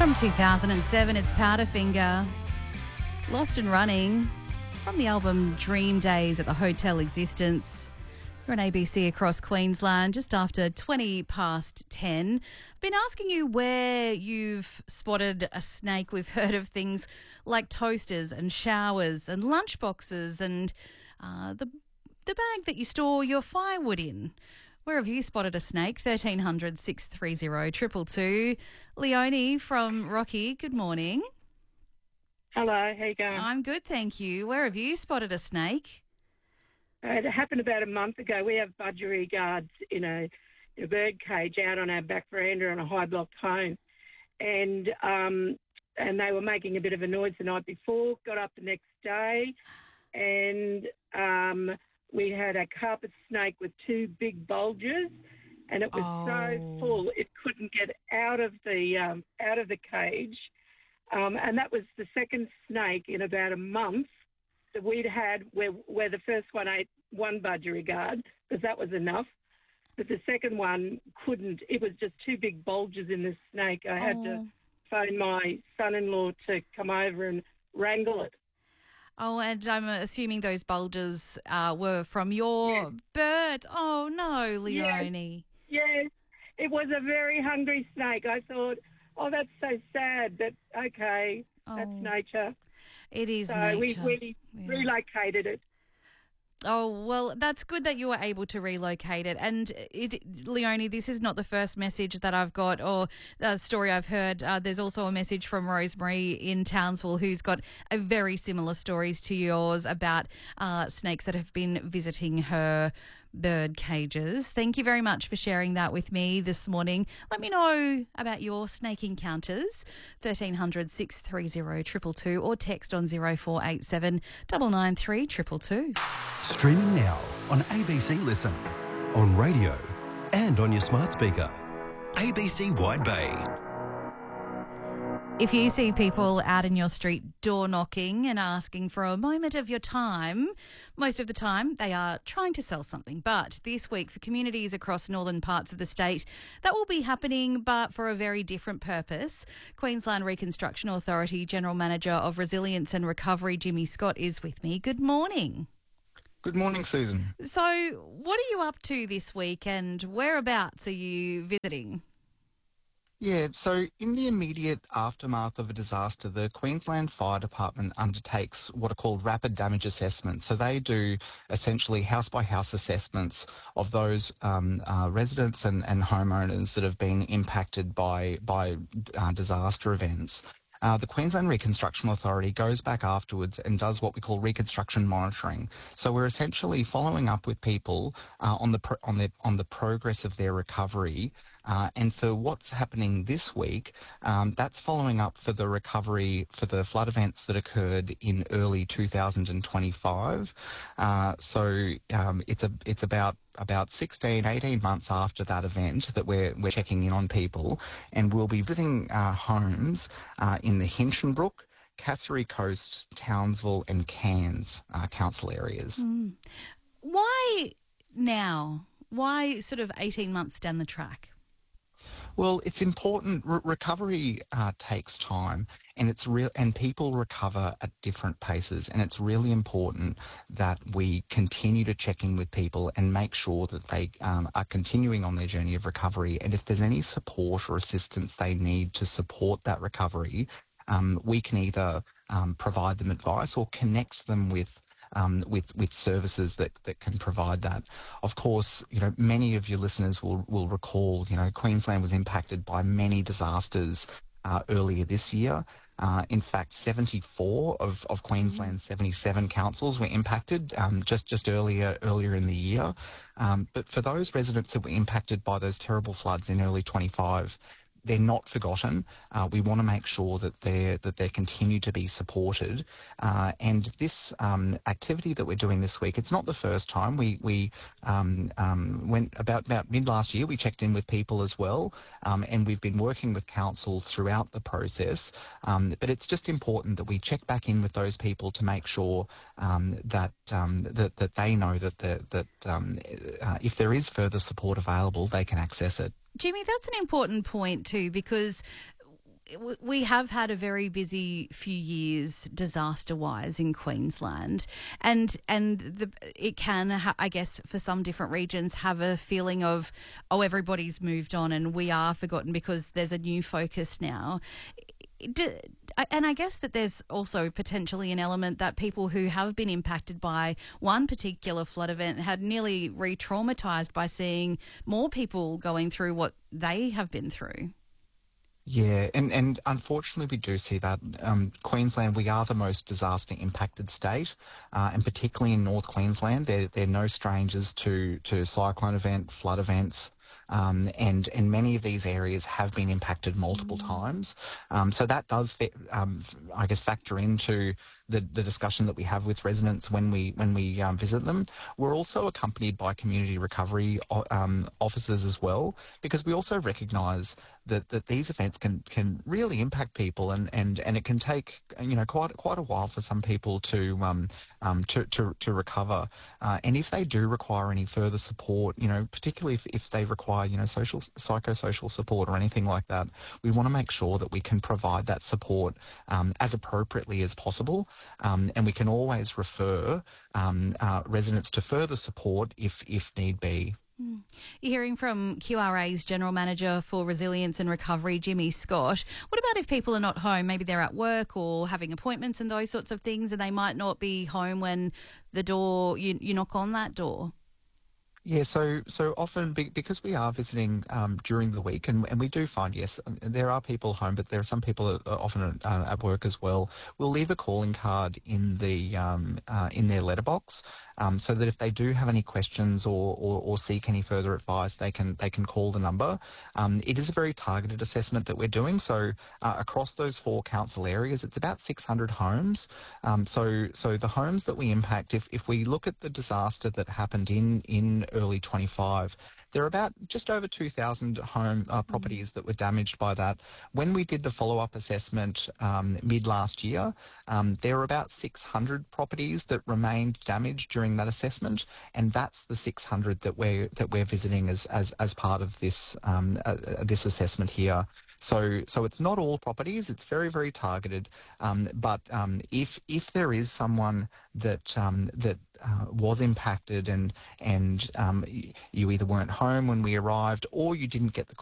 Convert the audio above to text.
From 2007, it's Powderfinger, Lost and Running, from the album Dream Days at the Hotel Existence. You're on ABC across Queensland, just after 20 past 10. I've been asking you where you've spotted a snake. We've heard of things like toasters and showers and lunchboxes and the bag that you store your firewood in. Where have you spotted a snake? 1300 630 222. Leonie from Rocky, good morning. Hello, how you going? I'm good, thank you. Where have you spotted a snake? It happened about a month ago. We have budgerigars in a bird cage out on our back veranda on a high-blocked home. And they were making a bit of a noise the night before, got up the next day, and we had a carpet snake with two big bulges, and it was so full it couldn't get out of the cage. And that was the second snake in about a month that we'd had where the first one ate one budgerigard, because that was enough. But the second one couldn't. It was just two big bulges in the snake. I had to phone my son-in-law to come over and wrangle it. Oh, and I'm assuming those bulges were from your bird. Oh, no, Leonie. Yes, it was a very hungry snake. I thought, that's so sad, but okay, that's nature. It is so nature. we relocated it. Oh, well, that's good that you were able to relocate it. And, Leonie, this is not the first message that I've got or a story I've heard. There's also a message from Rosemary in Townsville who's got a very similar stories to yours about snakes that have been visiting her bird cages. Thank you very much for sharing that with me this morning. Let me know about your snake encounters. 1300 630 222 or text on 0487 993 222. Streaming now on ABC Listen, on radio and on your smart speaker. ABC Wide Bay. If you see people out in your street door knocking and asking for a moment of your time, most of the time they are trying to sell something. But this week for communities across northern parts of the state, that will be happening but for a very different purpose. Queensland Reconstruction Authority General Manager of Resilience and Recovery, Jimmy Scott, is with me. Good morning. Good morning, Susan. So what are you up to this week and whereabouts are you visiting? Yeah, so in the immediate aftermath of a disaster, the Queensland Fire Department undertakes what are called rapid damage assessments. So they do essentially house-by-house assessments of those residents and homeowners that have been impacted by disaster events. The Queensland Reconstruction Authority goes back afterwards and does what we call reconstruction monitoring. So we're essentially following up with people on the progress of their recovery. And for what's happening this week, that's following up for the recovery for the flood events that occurred in early 2025. So it's about 16, 18 months after that event that we're checking in on people, and we'll be visiting homes in the Hinchinbrook, Cassary Coast, Townsville and Cairns council areas. Why now? Why sort of 18 months down the track? Well, it's important. Recovery takes time, and it's real. And people recover at different paces, and it's really important that we continue to check in with people and make sure that they are continuing on their journey of recovery. And if there's any support or assistance they need to support that recovery, we can either provide them advice or connect them with services that can provide that. Of course, many of your listeners will recall, Queensland was impacted by many disasters earlier this year. In fact, 74 of Queensland's 77 councils were impacted just earlier in the year. But for those residents that were impacted by those terrible floods in early 25, they're not forgotten. We want to make sure that they continue to be supported. And this activity that we're doing this week, it's not the first time. We went about mid last year. We checked in with people as well, and we've been working with council throughout the process. But it's just important that we check back in with those people to make sure that they know that if there is further support available, they can access it. Jimmy, that's an important point too, because we have had a very busy few years disaster-wise in Queensland, and it can, I guess, for some different regions, have a feeling of, oh, everybody's moved on and we are forgotten because there's a new focus now. And I guess that there's also potentially an element that people who have been impacted by one particular flood event had nearly re-traumatised by seeing more people going through what they have been through. Yeah, and unfortunately we do see that. Queensland, we are the most disaster impacted state, and particularly in North Queensland, they're no strangers to cyclone event, flood events. And many of these areas have been impacted multiple times. So that does, I guess, factor into the discussion that we have with residents when we visit them. We're also accompanied by community recovery officers as well, because we also recognise that these events can really impact people, and it can take quite a while for some people to recover. And if they do require any further support, particularly if they require psychosocial support or anything like that, we want to make sure that we can provide that support as appropriately as possible. And we can always refer residents to further support if need be. You're hearing from QRA's General Manager for Resilience and Recovery, Jimmy Scott. What about if people are not home? Maybe they're at work or having appointments and those sorts of things, and they might not be home when the door, you knock on that door? Yeah, so often because we are visiting during the week, and we do find, yes, there are people home, but there are some people that are often at work as well. We'll leave a calling card in their letterbox, so that if they do have any questions or seek any further advice, they can call the number. It is a very targeted assessment that we're doing. So across those 4 council areas, it's about 600 homes. So the homes that we impact, if we look at the disaster that happened in early 25, there are about just over 2,000 home properties that were damaged by that. When we did the follow-up assessment mid last year, there were about 600 properties that remained damaged during that assessment, and that's the 600 that we're visiting as part of this this assessment here. So it's not all properties; it's very, very targeted. But if there is someone that was impacted and you either weren't home when we arrived or you didn't get the